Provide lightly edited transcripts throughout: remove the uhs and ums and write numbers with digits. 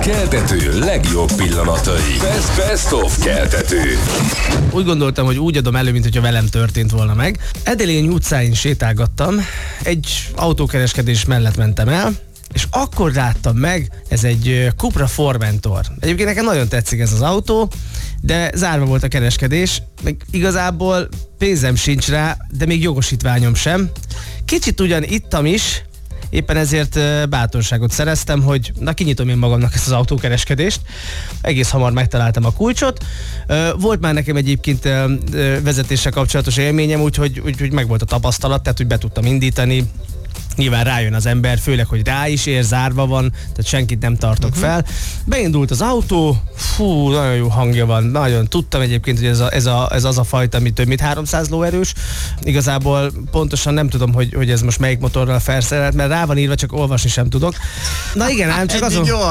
Keltető legjobb pillanatai. Best of Keltető. Úgy gondoltam, hogy úgy adom elő, mint hogyha velem történt volna meg. Edelény utcáin sétálgattam, egy autókereskedés mellett mentem el, és akkor láttam meg, ez egy Cupra Formentor. Egyébként nekem nagyon tetszik ez az autó, de zárva volt a kereskedés, meg igazából pénzem sincs rá, de még jogosítványom sem. Kicsit ugyan ittam is, éppen ezért bátorságot szereztem, hogy na kinyitom én magamnak ezt az autókereskedést. Egész hamar megtaláltam a kulcsot. Volt már nekem egyébként vezetéssel kapcsolatos élményem, úgyhogy meg volt a tapasztalat, tehát úgy be tudtam indítani. Nyilván rájön az ember, főleg, hogy rá is ér, zárva van, tehát senkit nem tartok fel. Beindult az autó, fú, nagyon jó hangja van, nagyon tudtam egyébként, hogy ez az a fajta, ami több mint 300 lóerős. Igazából pontosan nem tudom, hogy ez most melyik motorral felszerelt, mert rá van írva, csak olvasni sem tudok. Na igen, ám csak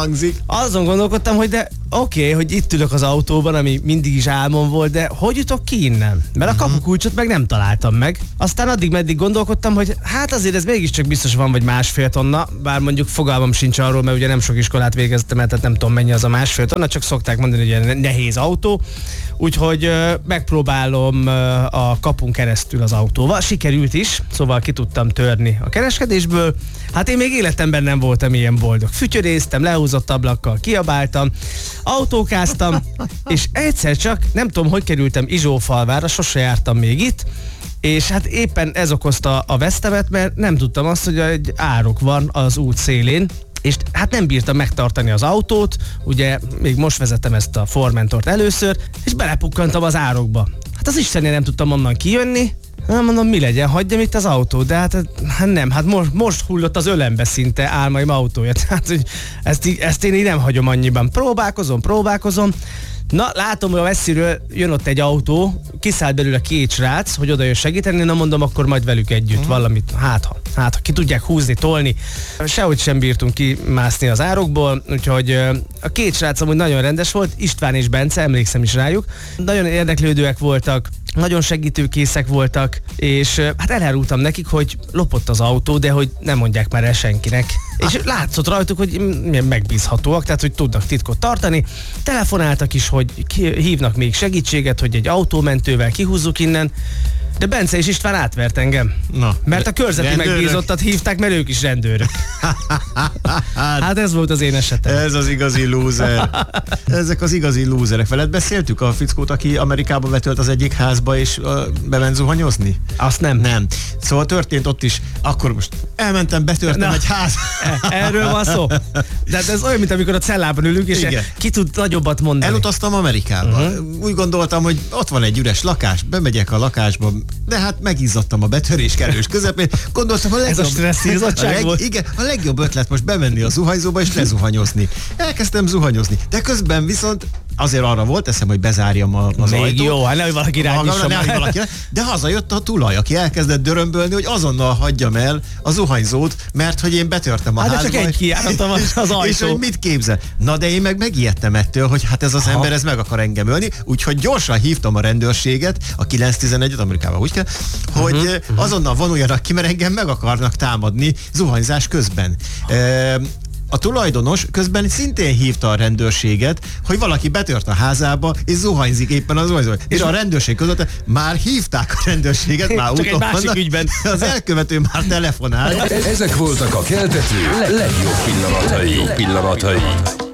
azon gondolkodtam, hogy de oké, hogy itt ülök az autóban, ami mindig is álmom volt, de hogy jutok ki innen? Mert a kapukulcsot meg nem találtam meg. Aztán addig-meddig gondolkodtam, hogy hát azért ez mégiscsak biztos van, vagy 1,5 tonna, bár mondjuk fogalmam sincs arról, mert ugye nem sok iskolát végeztem, tehát nem tudom mennyi az a 1,5 tonna, csak szokták mondani, hogy ilyen nehéz autó, úgyhogy megpróbálom a kapun keresztül az autóval. Sikerült is, szóval ki tudtam törni a kereskedésből. Hát én még életemben nem voltam ilyen boldog. Fütyöréztem, lehúzott ablakkal, kiabáltam, autókáztam, és egyszer csak, nem tudom, hogy kerültem Izsófalvára, sose jártam még itt, és hát éppen ez okozta a vesztemet, mert nem tudtam azt, hogy egy árok van az út szélén, és hát nem bírtam megtartani az autót, ugye még most vezettem ezt a Formentort először, és belepukkantam az árokba. Hát az Istennél nem tudtam onnan kijönni, nem mondom, mi legyen, hagyjam itt az autót, de hát nem, hát most hullott az ölembe szinte álmaim autója, tehát hogy ezt én így nem hagyom annyiban. Próbálkozom. Na, látom, hogy a messziről jön ott egy autó, kiszállt belőle 2 srác, hogy oda jön segíteni, na mondom, akkor majd velük együtt valamit, hát ha ki tudják húzni, tolni. Sehogy sem bírtunk kimászni az árokból, úgyhogy a 2 srác amúgy nagyon rendes volt, István és Bence, emlékszem is rájuk. Nagyon érdeklődőek voltak, nagyon segítőkészek voltak, és hát elárultam nekik, hogy lopott az autó, de hogy nem mondják már el senkinek. És látszott rajtuk, hogy megbízhatóak, tehát hogy tudnak titkot tartani. Telefonáltak is, hogy hívnak még segítséget, hogy egy autómentővel kihúzzuk innen. De Bence és István átvert engem. Na, mert a körzeti rendőrök megbízottat hívták, mert ők is rendőrök. Hát ez volt az én esetem. Ez az igazi lúzer. Ezek az igazi lúzerek. Veled beszéltük a fickót, aki Amerikába vetölt az egyik házba, és bement zuhanyozni? Azt nem. Nem. Szóval történt ott is. Akkor most elmentem, betörtem egy ház. Erről van szó. De ez olyan, mint amikor a cellában ülünk, és ki tud nagyobbat mondani. Elutaztam Amerikába. Úgy gondoltam, hogy ott van egy üres lakás, bemegyek a lakásba, de hát megizzadtam a betörés kellős közepén. Gondoltam, a legjobb, ez a stresszírozottság volt? Igen, a legjobb ötlet most bemenni a zuhanyzóba és lezuhanyozni. Elkezdtem zuhanyozni, de közben viszont azért arra volt eszem, hogy bezárjam az ajtót. Jó, hát nehogy valaki rányisson már. De hazajött a tulaj, aki elkezdett dörömbölni, hogy azonnal hagyjam el a zuhanyzót, mert hogy én betörtem a házba. Hát csak egy kijáratom az ajtó. És hogy mit képzel? Na de én meg megijedtem ettől, hogy hát ez az ember ez meg akar engem ölni, úgyhogy gyorsan hívtam a rendőrséget, a 911-et, Amerikában úgy kell, hogy azonnal vonuljanak ki, mert engem meg akarnak támadni zuhanyzás közben. A tulajdonos közben szintén hívta a rendőrséget, hogy valaki betört a házába, és zuhanyzik éppen az zuhanyzóban. És a rendőrség között már hívták a rendőrséget, már úton vannak, ügyben. Az elkövető már telefonál. Ezek voltak a Keltető legjobb pillanatai.